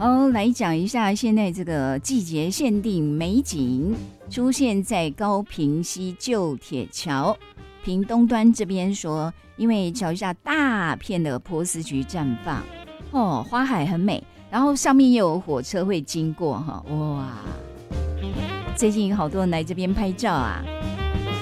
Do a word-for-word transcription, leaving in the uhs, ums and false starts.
好，来讲一下现在这个季节限定美景，出现在高屏溪旧铁桥。屏东端这边说，因为桥下大片的波斯菊绽放，哦，花海很美，然后上面又有火车会经过哈，哇！最近好多人来这边拍照啊。